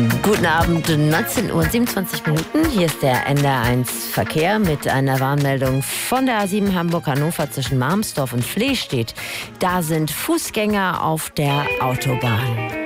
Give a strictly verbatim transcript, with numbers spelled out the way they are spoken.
Guten Abend, neunzehn Uhr siebenundzwanzig Minuten. Hier ist der N D R eins Verkehr mit einer Warnmeldung von der A sieben Hamburg-Hannover zwischen Marmsdorf und Flehstedt. Da sind Fußgänger auf der Autobahn.